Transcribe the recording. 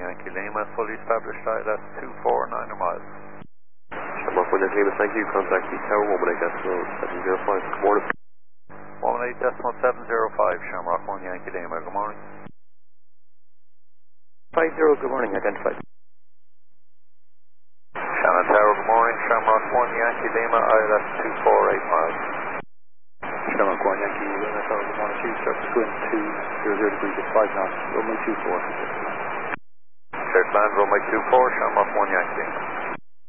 Yankee Lima, fully established ILS 249 miles. Shamrock 1 Yankee Lima, thank you. Contact the tower 18.705. Good morning. 18.705, Shamrock 1 Yankee Lima, good morning. 50, good morning, identified. Shannon Tower, good morning. Shamrock 1 Yankee Lima, ILS 248 miles. Shamrock 1 Yankee Lima, Tower, good morning. Chief, surface wind 200 degrees at 5 knots, runway 24. Clear to land, runway 24, Shamrock 1 Yankee Lima.